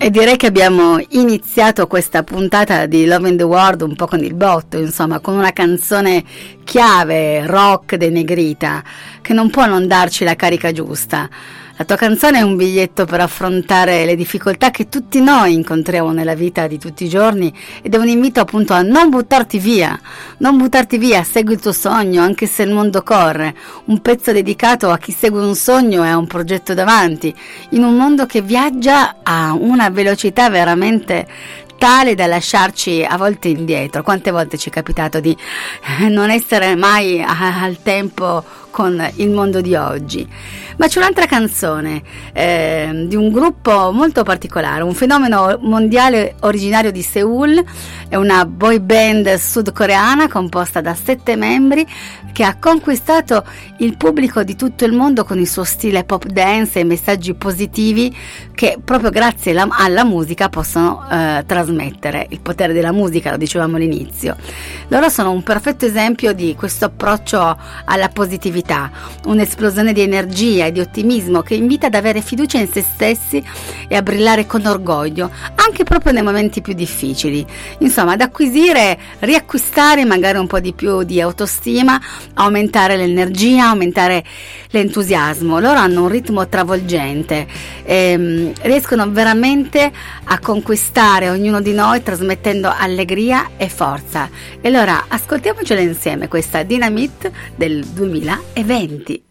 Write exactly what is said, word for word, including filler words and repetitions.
E direi che abbiamo iniziato questa puntata di Love in the World un po' con il botto, insomma, con una canzone chiave, rock dei Negrita, che non può non darci la carica giusta. La tua canzone è un biglietto per affrontare le difficoltà che tutti noi incontriamo nella vita di tutti i giorni ed è un invito appunto a non buttarti via, non buttarti via, segui il tuo sogno anche se il mondo corre, un pezzo dedicato a chi segue un sogno e ha un progetto davanti, in un mondo che viaggia a una velocità veramente tale da lasciarci a volte indietro. Quante volte ci è capitato di non essere mai al tempo con il mondo di oggi? Ma c'è un'altra canzone eh, di un gruppo molto particolare, un fenomeno mondiale originario di Seoul, è una boy band sudcoreana composta da sette membri che ha conquistato il pubblico di tutto il mondo con il suo stile pop dance e messaggi positivi che proprio grazie alla, alla musica possono eh, trasmettere. Il potere della musica, lo dicevamo all'inizio. Loro sono un perfetto esempio di questo approccio alla positività, un'esplosione di energia e di ottimismo che invita ad avere fiducia in se stessi e a brillare con orgoglio anche proprio nei momenti più difficili, insomma ad acquisire, riacquistare magari un po' di più di autostima, aumentare l'energia, aumentare l'entusiasmo. Loro hanno un ritmo travolgente, ehm, riescono veramente a conquistare ognuno di noi trasmettendo allegria e forza. E allora ascoltiamocela insieme, questa Dynamite del duemilaventi.